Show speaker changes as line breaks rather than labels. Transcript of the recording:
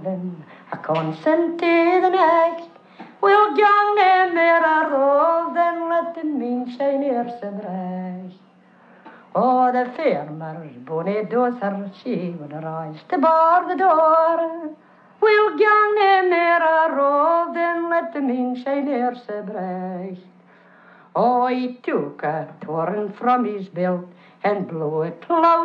Dublin, a consent to the next. We'll gang them there a rove, then let the mean shine here some rest. Oh, the farmer's bonny daughter, she would rise to bar the door. We'll gang them there a rove, then let the mean shine here some rest. Oh, he took a torrent from his belt and blew it loud